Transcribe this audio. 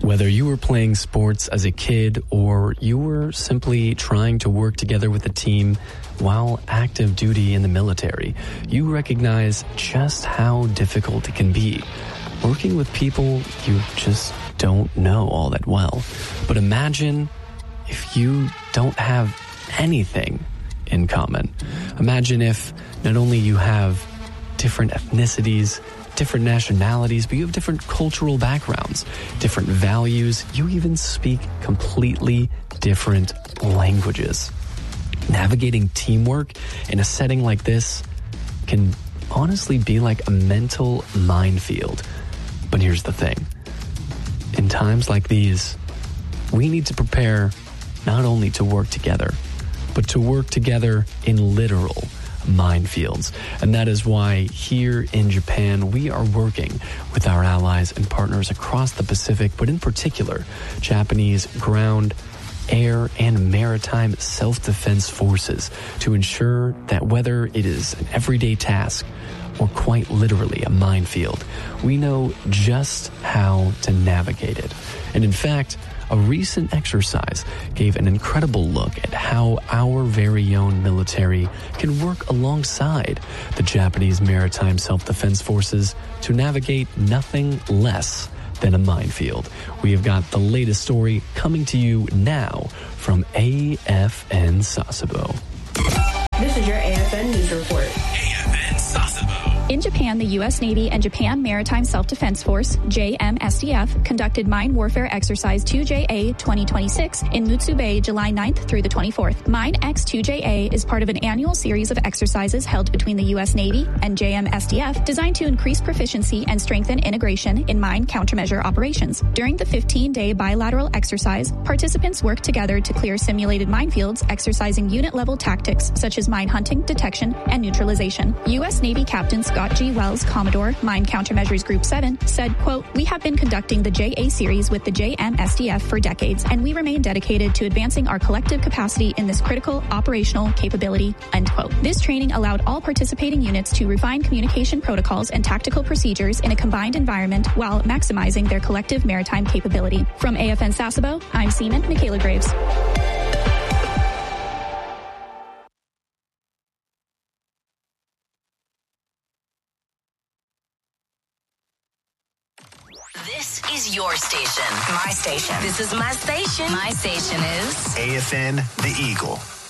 Whether you were playing sports as a kid or you were simply trying to work together with a team while active duty in the military, you recognize just how difficult it can be. Working with people you just don't know all that well. But imagine if you don't have anything in common. Imagine if not only you have different ethnicities, different nationalities, but you have different cultural backgrounds, different values. You even speak completely different languages. Navigating teamwork in a setting like this can honestly be like a mental minefield. But here's the thing. In times like these, we need to prepare not only to work together, but to work together in literal minefields. And that is why here in Japan, we are working with our allies and partners across the Pacific, but in particular, Japanese ground, air, and maritime self-defense forces to ensure that whether it is an everyday task or quite literally a minefield, we know just how to navigate it. And in fact, a recent exercise gave an incredible look at how our very own military can work alongside the Japanese Maritime Self-Defense Forces to navigate nothing less than a minefield. We have got the latest story coming to you now from AFN Sasebo. This is your AFN News Report. AFN Sasebo. In Japan, the U.S. Navy and Japan Maritime Self-Defense Force, JMSDF, conducted Mine Warfare Exercise 2JA 2026 in Mutsu Bay, July 9th through the 24th. Mine X2JA is part of an annual series of exercises held between the U.S. Navy and JMSDF designed to increase proficiency and strengthen integration in mine countermeasure operations. During the 15-day bilateral exercise, participants worked together to clear simulated minefields, exercising unit-level tactics such as mine hunting, detection, and neutralization. U.S. Navy Captain Scott G. Wells, Commodore, Mine Countermeasures Group 7, said, quote, "We have been conducting the JA series with the JMSDF for decades, and we remain dedicated to advancing our collective capacity in this critical operational capability," end quote. This training allowed all participating units to refine communication protocols and tactical procedures in a combined environment while maximizing their collective maritime capability. From AFN Sasebo, I'm Seaman Michaela Graves. This is your station. My station. This is my station. My station is AFN The Eagle.